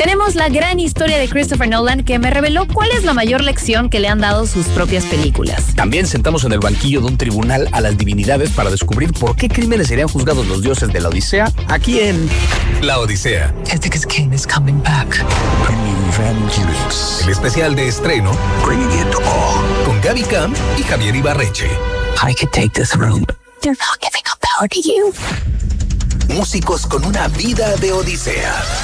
Tenemos la gran historia de Christopher Nolan que me reveló cuál es la mayor lección que le han dado sus propias películas. También sentamos en el banquillo de un tribunal a las divinidades para descubrir por qué crímenes serían juzgados los dioses de la Odisea aquí en La Odisea. Ithaca's king is coming back. El especial de estreno con Gaby Camp y Javier Ibarreche. I could take this room. They're not giving up power to you. Músicos con una vida de odisea.